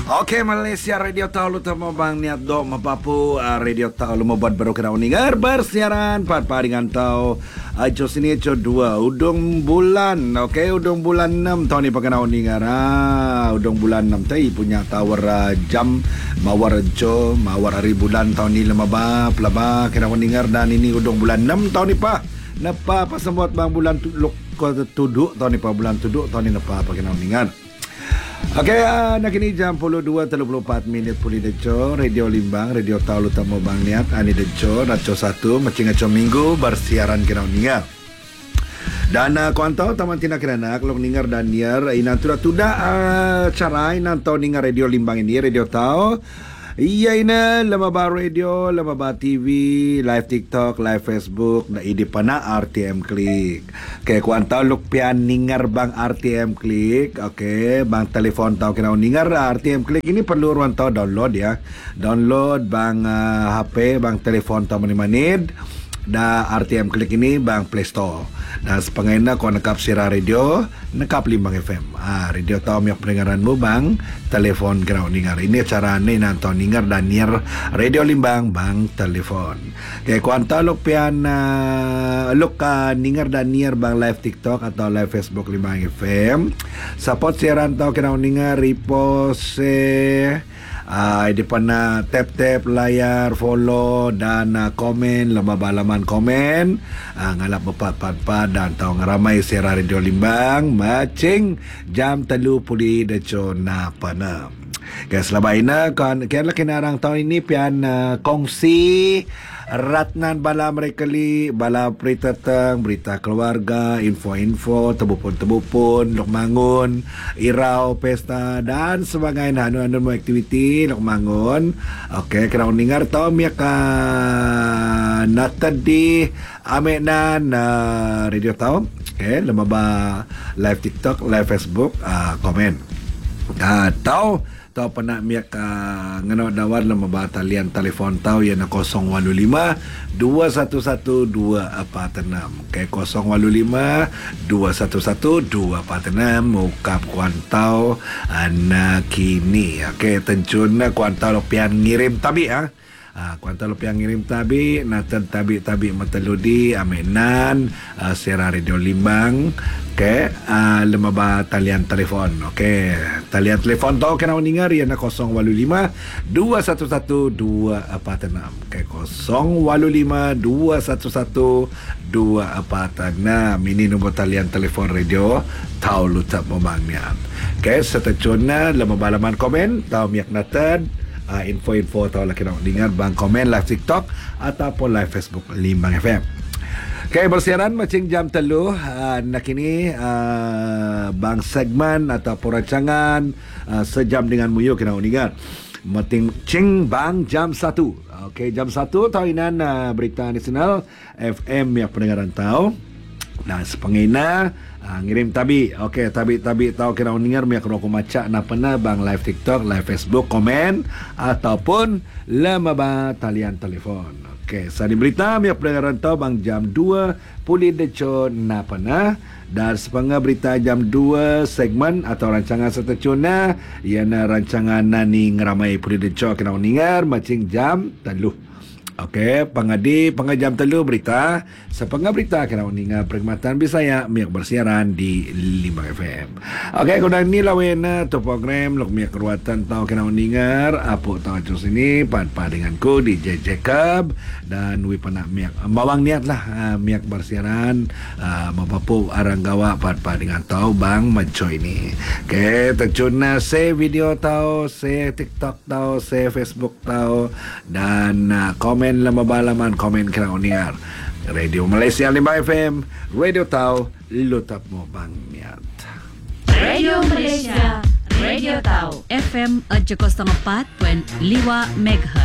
Okey, Malaysia Radio Tahu Lutama Bang Niat Dok Mapapu Radio Tahu Lumabad baru kena uningar bersiaran paringan tahu ajo sini ajo 2 udung bulan. Okey, udung bulan 6 tahun ni pakena uningar. Udung bulan 6 tai punya tower jam mawar jo mawar hari bulan tahun ni lemaba pelaba kena uningar dan ini udung bulan 6 tahun ni pa. Napa apa sambut bang bulan tuduk tahun ni pa bulan tuduk tahun ni napa pakena uningar. Okey, nak ini jam 02.34 minit puli dejo Radio Limbang, Radio Tahu Lutama Bang Niat, ani dejo naco 1 macing aco minggu bersiaran kena ningar. Dan kuantau taman tina kena kalau ningar dan niar ina tuda cara ina tau ningar Radio Limbang ini Radio Tahu. Iya ina lemaba radio, lemaba TV, live TikTok, live Facebook, na idi pana RTM Klik. Okay, kuantau luk pian ningar bang RTM Klik. Okay, bang telefon tau kena ningar RTM Klik ini perlu ruang tau download ya. Download bang HP, bang telefon tau manid. Da RTM Klik ini bang Play Store. Dan sepengaina kau nekap Sira Radio, nekap Limbang FM. Radio tahu miak pendengaranmu bang, telefon kena ningar. Ini cara ni nantau ningar dan niar Radio Limbang bang telefon. Kaya kau antau luk pian luk ningar dan niar bang live TikTok atau live Facebook Limbang FM. Support siaran tahu kena ningar repost di pana tap layar follow dan komen laman komen ngalap bepat dan tahu ngaramai siaran Radio Limbang macing jam 3:30 dejo na pana. Kaya selama ini kaya kinarang tahun ini pian kongsi ratnan bala mereka bala berita teng berita keluarga, info-info, tebupun lok mangun, irau pesta dan sebagainya anu aktiviti lok mangun. Okey, kena ningar tau miak natadi amenan Radio Tahu. Okey, lemaba live TikTok, live Facebook, komen. Tahu pernah miak ngano dawar lama batalian telefon tahu ya na 085 211 246 ke 085 211 246 ukap kuantau anak kini. Okey, tenjuna kuantau pian ngirim tabi kuantau pian ngirim tabi natan tabi mataludi amenan Sera Radio Limbang. Okey, lemaba talian telefon. Okey, talian telefon tau kena ningar ya na 085 211 246. Okey, 085 211 246. Ini nombor talian telefon Radio Tahu Lutama Bang Niat. Okey, setecuna lemaba laman komen tau miak natan info tau lah kena ningar bang komen live TikTok ataupun live Facebook Limbang FM. Okay, bersiaran macam jam 3 nak ini bang segmen atau perancangan sejam dengan Muyo kena uningat mating cing bang jam 1. Okay, jam 1 tahunan berita nasional FM yang pendengaran tahu. Nah, sepengina ngirim tabi. Okey, tabi tahu kena uningar miak roko macak na pernah bang live TikTok, live Facebook, komen ataupun lemaba talian telefon. Okey, sani berita miak pendengaran tahu bang jam 2 puli deco na pernah dan sepengah berita jam 2 segmen atau rancangan setecuna iana rancangan nani ngeramai puli deco kena uningar macing jam 3. Okey, pengajam 3 berita. Sepengah berita kena uninga perkhidmatan Bisaya miak bersiaran di Limbang FM. Okey, kudang ni lawen tu program lok miak keruatan tahu kena uningar apu tahu terus ini pan denganku di Jacob dan wi panak miak bawang niat lah miak bersiaran mapapu arang gawa pan dengan tahu bang maco ini. Okey, tercuna se video tahu, se TikTok tahu, se Facebook tahu dan komen lemabalaman komen kena uningar Radio Malaysia Limbang FM, Radio Tahu Lutama Bang Niat. Radio Malaysia, Radio Tahu FM 104.5 MHz.